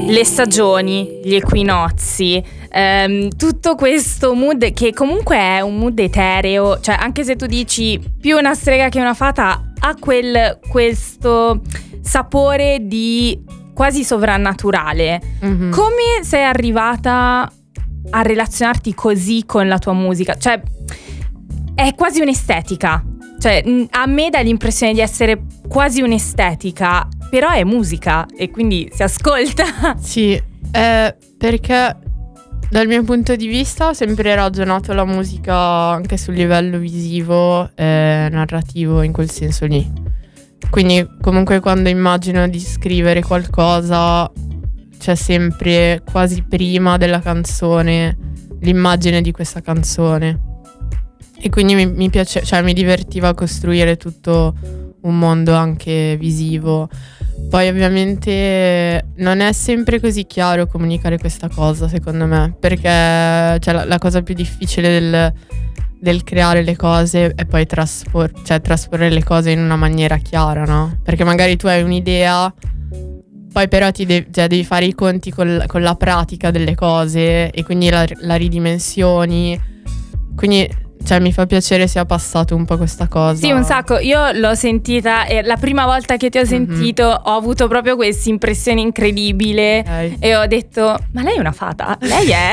le stagioni, gli equinozi, tutto questo mood che comunque è un mood etereo, cioè anche se tu dici più una strega che una fata, ha questo sapore di quasi sovrannaturale. Mhm. Come sei arrivata a relazionarti così con la tua musica? Cioè è quasi un'estetica, cioè a me dà l'impressione di essere quasi un'estetica, però è musica e quindi si ascolta. Sì, perché dal mio punto di vista ho sempre ragionato la musica anche sul livello visivo e narrativo, in quel senso lì. Quindi comunque quando immagino di scrivere qualcosa c'è sempre quasi prima della canzone l'immagine di questa canzone. E quindi mi piace, cioè mi divertiva a costruire tutto un mondo anche visivo. Poi ovviamente non è sempre così chiaro comunicare questa cosa, secondo me, perché cioè, la cosa più difficile del creare le cose è poi trasporre le cose in una maniera chiara, no? Perché magari tu hai un'idea, poi però devi fare i conti con la pratica delle cose e quindi la ridimensioni. Quindi cioè mi fa piacere sia passato un po' questa cosa. Sì, un sacco. Io l'ho sentita e la prima volta che ti ho sentito ho avuto proprio questa impressione incredibile. Ok. E ho detto, ma lei è una fata? Lei è?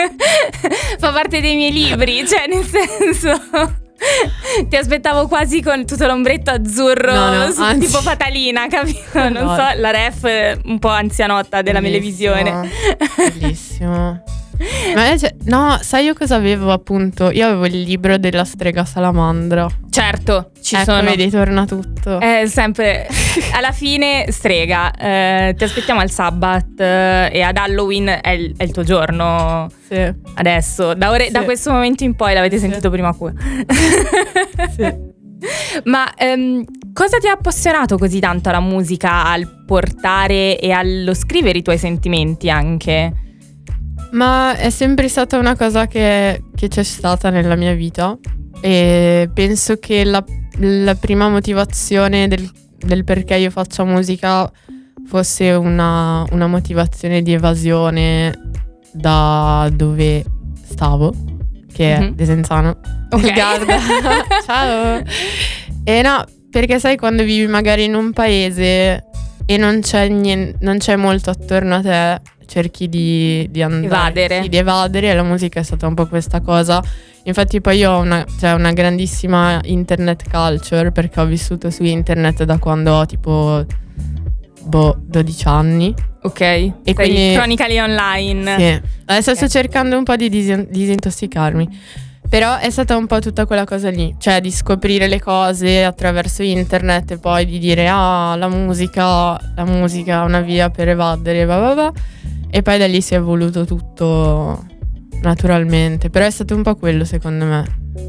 Fa parte dei miei libri, cioè nel senso... Ti aspettavo quasi con tutto l'ombretto azzurro, No, anzi. tipo Fatalina, capito? Non No. so, la ref un po' anzianotta della televisione. Bellissimo. Ma no, sai io cosa avevo appunto? Io avevo il libro della strega salamandra. Certo, ci Ecco, sono. vedi, torna tutto. Sempre alla fine strega, ti aspettiamo al Sabbath e ad Halloween è il tuo giorno Sì. adesso, da questo momento in poi l'avete sentito prima qui. Sì. Ma cosa ti ha appassionato così tanto alla musica, al portare e allo scrivere i tuoi sentimenti anche? Ma è sempre stata una cosa che c'è stata nella mia vita e penso che la prima motivazione del perché io faccio musica fosse una motivazione di evasione da dove stavo, che è Desenzano. Ok. Guarda. Ciao. E no, perché sai quando vivi magari in un paese e non c'è molto attorno a te, cerchi di andare, Evadere. sì, di evadere, e la musica è stata un po' questa cosa. Infatti poi io ho una grandissima internet culture, perché ho vissuto su internet da quando ho tipo 12 anni. Ok, E sei quindi chronically online. sì. Adesso sto Ok. cercando un po' di disintossicarmi. Però è stata un po' tutta quella cosa lì, cioè di scoprire le cose attraverso internet e poi di dire la musica è una via per evadere, va. E poi da lì si è evoluto tutto naturalmente, però è stato un po' quello secondo me.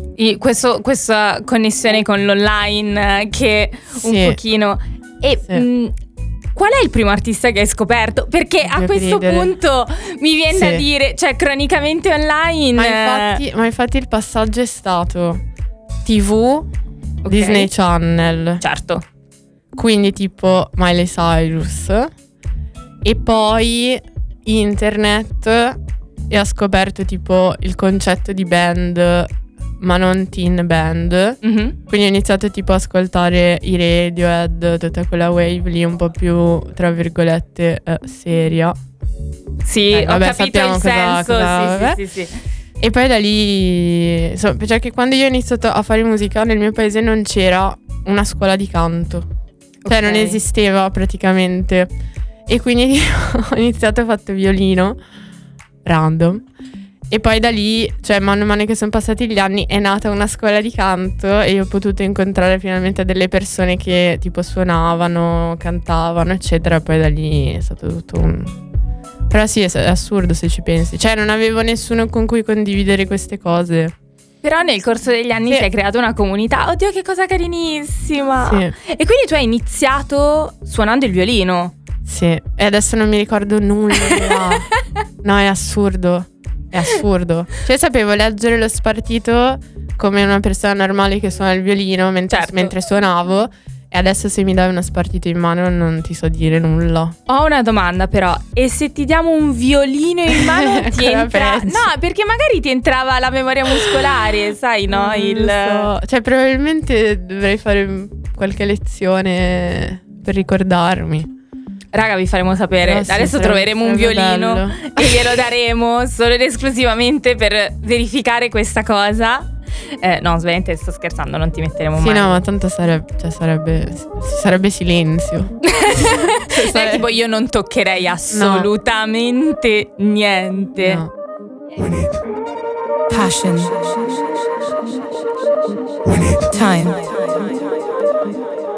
Questa connessione con l'online che un Sì. pochino... E Sì. qual è il primo artista che hai scoperto? Perché a Oddio, che questo ridere. punto mi viene Sì. da dire, cioè cronicamente online... Ma infatti il passaggio è stato TV, Ok. Disney Channel, Certo. quindi tipo Miley Cyrus, e poi internet, e ho scoperto tipo il concetto di band, ma non teen band. Mhm. Quindi ho iniziato tipo a ascoltare i Radiohead, tutta quella wave lì un po' più tra virgolette seria. Sì, ho vabbè, capito il sappiamo senso. vabbè. Sì. E poi da lì, cioè che quando io ho iniziato a fare musica nel mio paese non c'era una scuola di canto, cioè Ok. non esisteva praticamente. E quindi ho iniziato, ho fatto violino random. E poi da lì, cioè man mano che sono passati gli anni, è nata una scuola di canto e io ho potuto incontrare finalmente delle persone che tipo suonavano, cantavano, eccetera. E poi da lì è stato tutto un... Però sì, è assurdo se ci pensi. Cioè non avevo nessuno con cui condividere queste cose. Però nel corso degli anni Sì. si è creata una comunità. Oddio, che cosa carinissima. Sì. E quindi tu hai iniziato suonando il violino. Sì, e adesso non mi ricordo nulla. No, è assurdo. È assurdo. Cioè sapevo leggere lo spartito come una persona normale che suona il violino mentre Certo. suonavo. E adesso se mi dai una spartita in mano non ti so dire nulla. Ho una domanda però, e se ti diamo un violino in mano ti entra... No, perché magari ti entrava la memoria muscolare, sai, no? So. Cioè probabilmente dovrei fare qualche lezione per ricordarmi. Raga, vi faremo sapere. Sì, adesso troveremo un violino bello. e glielo daremo solo ed esclusivamente per verificare questa cosa. No, ovviamente sto scherzando, non ti metteremo mai. Sì, no, ma tanto sarebbe silenzio. Tipo io non toccherei assolutamente niente. No. We need passion. We need time.